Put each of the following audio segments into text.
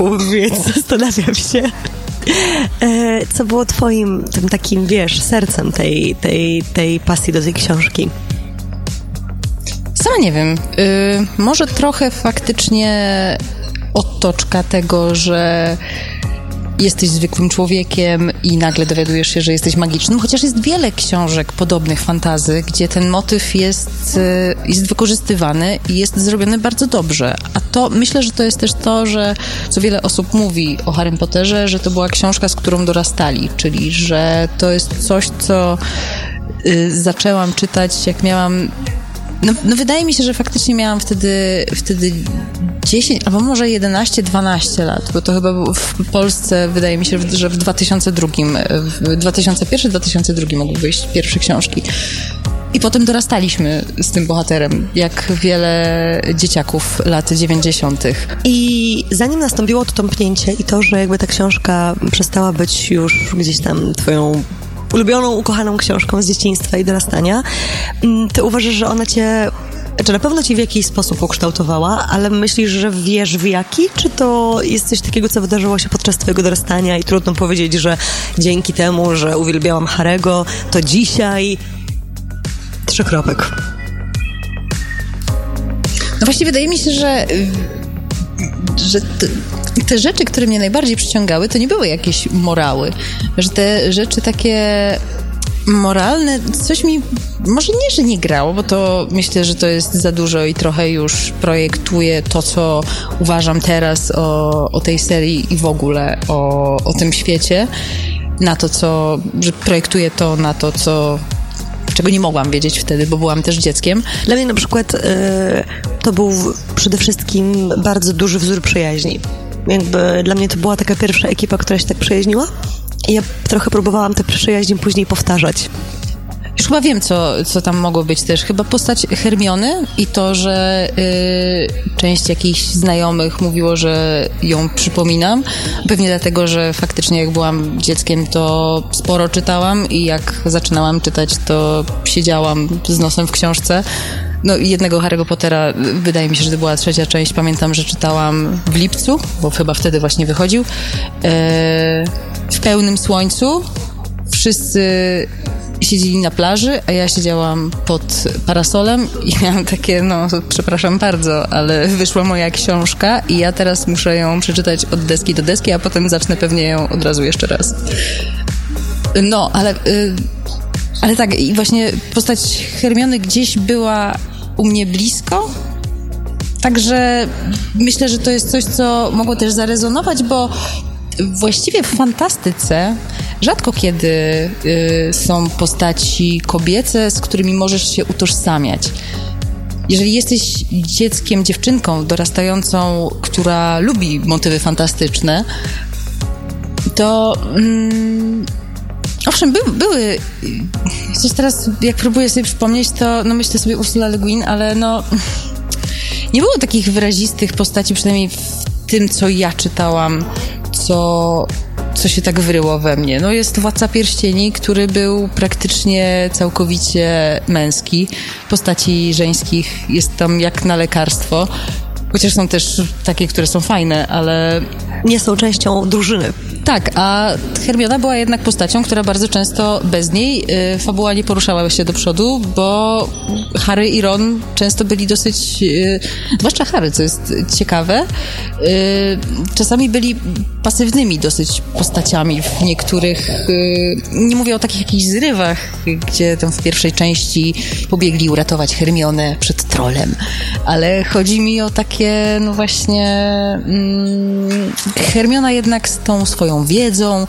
roku, więc zastanawiam się, co było twoim tym takim, sercem tej pasji do tej książki? Sama nie wiem. Może trochę faktycznie otoczka tego, że jesteś zwykłym człowiekiem i nagle dowiadujesz się, że jesteś magicznym, chociaż jest wiele książek podobnych fantasy, gdzie ten motyw jest wykorzystywany i jest zrobiony bardzo dobrze. A to myślę, że to jest też to, że co wiele osób mówi o Harrym Potterze, że to była książka, z którą dorastali, czyli że to jest coś, co zaczęłam czytać, jak miałam... No wydaje mi się, że faktycznie miałam wtedy 10, albo może 11-12 lat, bo to chyba było w Polsce, wydaje mi się, że w 2001-2002 mogły wyjść pierwsze książki. I potem dorastaliśmy z tym bohaterem, jak wiele dzieciaków lat 90. I zanim nastąpiło to tąpnięcie i to, że jakby ta książka przestała być już gdzieś tam twoją ulubioną, ukochaną książką z dzieciństwa i dorastania, ty uważasz, że ona cię, czy na pewno cię w jakiś sposób ukształtowała, ale myślisz, że wiesz w jaki? Czy to jest coś takiego, co wydarzyło się podczas twojego dorastania i trudno powiedzieć, że dzięki temu, że uwielbiałam Harry'ego, to dzisiaj... 3 kropek. No właśnie wydaje mi się, że te rzeczy, które mnie najbardziej przyciągały, to nie były jakieś morały. Że te rzeczy takie moralne, coś mi może nie, że nie grało, bo to myślę, że to jest za dużo i trochę już projektuję to, co uważam teraz o tej serii i w ogóle o tym świecie, na to, że projektuję to na to, czego nie mogłam wiedzieć wtedy, bo byłam też dzieckiem. Dla mnie na przykład to był przede wszystkim bardzo duży wzór przyjaźni. Jakby dla mnie to była taka pierwsza ekipa, która się tak przyjaźniła i ja trochę próbowałam te przyjaźnie później powtarzać. Już chyba wiem, co tam mogło być też. Chyba postać Hermiony i to, że część jakichś znajomych mówiło, że ją przypominam. Pewnie dlatego, że faktycznie jak byłam dzieckiem, to sporo czytałam i jak zaczynałam czytać, to siedziałam z nosem w książce. No jednego Harry'ego Pottera, wydaje mi się, że to była 3. część. Pamiętam, że czytałam w lipcu, bo chyba wtedy właśnie wychodził. W pełnym słońcu. Wszyscy siedzieli na plaży, a ja siedziałam pod parasolem i miałam takie, przepraszam bardzo, ale wyszła moja książka i ja teraz muszę ją przeczytać od deski do deski, a potem zacznę pewnie ją od razu jeszcze raz. No, ale tak, i właśnie postać Hermiony gdzieś była u mnie blisko, także myślę, że to jest coś, co mogło też zarezonować, bo właściwie w fantastyce rzadko kiedy są postaci kobiece, z którymi możesz się utożsamiać. Jeżeli jesteś dzieckiem, dziewczynką dorastającą, która lubi motywy fantastyczne, to owszem, były... Coś teraz, jak próbuję sobie przypomnieć, to myślę sobie Ursula Le Guin, ale nie było takich wyrazistych postaci, przynajmniej w tym, co ja czytałam, co się tak wyryło we mnie. Jest Władca Pierścieni, który był praktycznie całkowicie męski. Postaci żeńskich jest tam jak na lekarstwo. Chociaż są też takie, które są fajne, ale... Nie są częścią drużyny. Tak, a Hermiona była jednak postacią, która bardzo często bez niej fabuła nie poruszała się do przodu, bo Harry i Ron często byli dosyć, zwłaszcza Harry, co jest ciekawe, czasami byli pasywnymi dosyć postaciami w niektórych, nie mówię o takich jakichś zrywach, gdzie tam w pierwszej części pobiegli uratować Hermionę przed trolem, ale chodzi mi o takie, Hermiona jednak z tą swoją wiedzą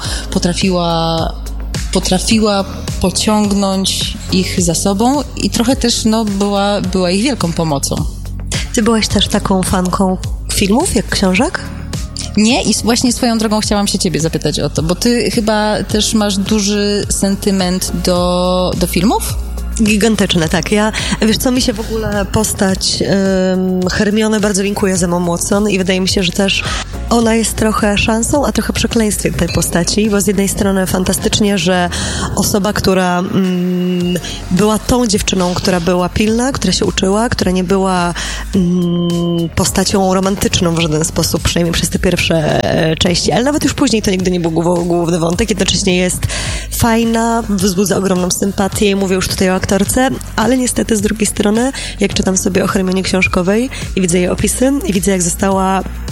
potrafiła pociągnąć ich za sobą i trochę też była ich wielką pomocą. Ty byłaś też taką fanką filmów jak książek? Nie, i właśnie swoją drogą chciałam się ciebie zapytać o to, bo ty chyba też masz duży sentyment do filmów? Gigantyczne, tak. Wiesz co, mi się w ogóle postać Hermiony bardzo linkuje z Emma Watson i wydaje mi się, że też ona jest trochę szansą, a trochę przekleństwem tej postaci, bo z jednej strony fantastycznie, że osoba, która była tą dziewczyną, która była pilna, która się uczyła, która nie była postacią romantyczną w żaden sposób, przynajmniej przez te pierwsze części, ale nawet już później to nigdy nie był główny wątek, jednocześnie jest fajna, wzbudza ogromną sympatię, mówię już tutaj o aktorce, ale niestety z drugiej strony, jak czytam sobie o Hermionie książkowej i widzę jej opisy i widzę, jak została